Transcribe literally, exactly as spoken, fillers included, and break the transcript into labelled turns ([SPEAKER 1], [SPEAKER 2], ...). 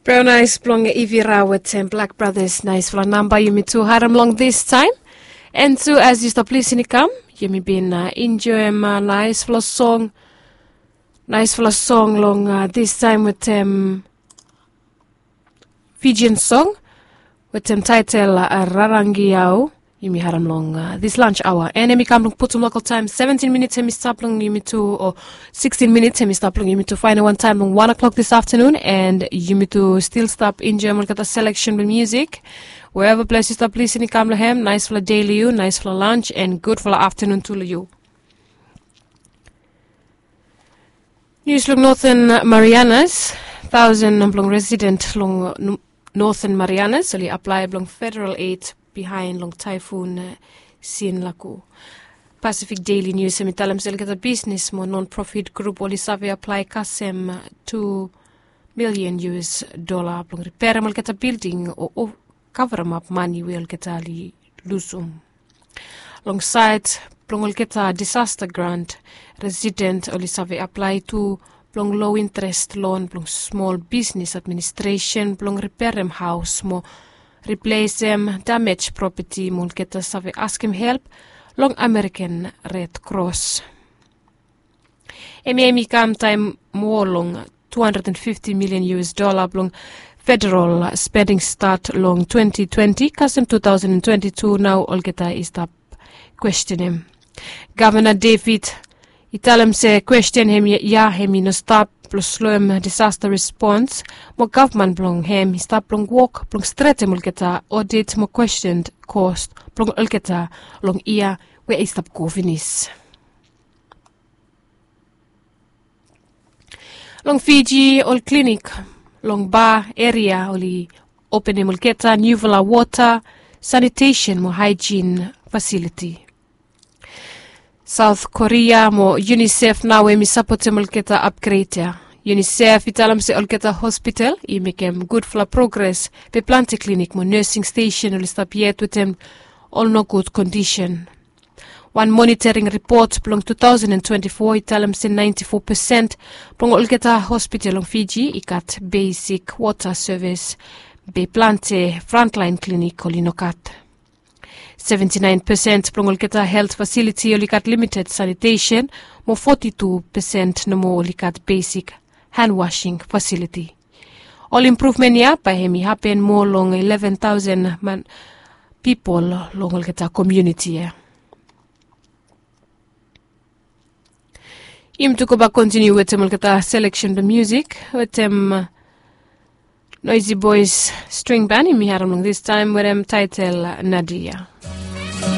[SPEAKER 1] Bro nice blong Ivira with um, Black Brothers nice for a number you me to haram long this time. And so as you stop listening come, you me been uh, enjoy my uh, nice for a song nice for a song long uh, this time with um Fijian song with um title uh, Rarangiao. You me haram long uh, this lunch hour. And then me come long put some local time seventeen minutes and me stop long you me to or sixteen minutes and me stop long you me to find one time long one o'clock this afternoon and you me to still stop enjoy my got a selection with music. Wherever place you stop listening come to him, nice for the daily you, nice for lunch and good for the afternoon to you. News long Northern Marianas, thousand long resident long Northern Marianas, so they apply long federal aid behind long typhoon uh, Sin Laku. Pacific Daily News se mitalam sel kata business mo non-profit group oli save apply kasem uh, two million U S dollar long repair mal kata building o, o cover up money wel kata li lusum. Long site long kata disaster grant resident oli save apply to long low interest loan long small business administration long repair house mo replace them damaged property mun keta save ask him help long American Red Cross. Emi emi kam time more long two hundred fifty million U S dollar long federal spending start long twenty twenty custom two thousand twenty-two now all keta is the question him. Governor David italam se question him ya him no stop plus slow disaster response mo government blong hem stop blong walk blong straight mul keta audit mo questioned cost blong ul keta long ia we is stop govinis long Fiji all clinic long bar area oli open mul keta Nuvula water sanitation mo hygiene facility. South Korea mo UNICEF na we mi support mul keta upgrade ya. UNICEF italam se ol keta hospital i mekem good for progress pe plante clinic mo nursing station ol stop yet with them all no good condition. One monitoring report belong two thousand twenty-four italam se ninety-four percent belong ol keta hospital on Fiji ikat basic water service be plante frontline clinic ol inokat. seventy-nine percent plongol keta health facility olikat limited sanitation mo forty-two percent no mo olikat basic hand washing facility. All improvement ya pa hemi happen more long eleven thousand man people longol keta community ya. Im to go back continue with them keta selection the music with them uh, Noisy Boys string band in me haram long this time with them title uh, Nadia.